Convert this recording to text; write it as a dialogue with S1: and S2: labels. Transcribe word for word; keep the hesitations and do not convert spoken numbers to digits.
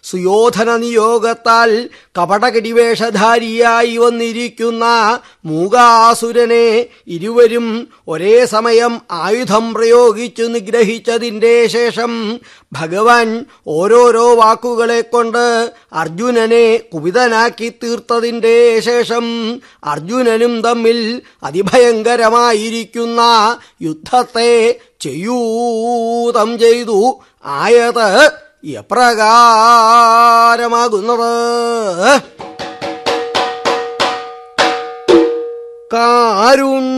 S1: സുയോധന നിയോഗത്താൽ കപടകടിവേഷധാരിയായി വന്നിരിക്കുന്ന മൂകാസുരനെ ഇരുവരും ഒരേ സമയം ആയുധം പ്രയോഗിച്ചു നിഗ്രഹിച്ചതിന്റെ ശേഷം ഭഗവാൻ ഓരോരോ വാക്കുകളെ കൊണ്ട് അർജുനനെ കുപിതനാക്കി തീർത്തതിന്റെ ശേഷം അർജുനനും തമ്മിൽ അതിഭയങ്കരമായിരിക്കുന്ന യുദ്ധത്തെ ചെയ്യൂതം ചെയ്തു. ആയത് എപ്രകാരമാകുന്നത്: കാരുണ്യ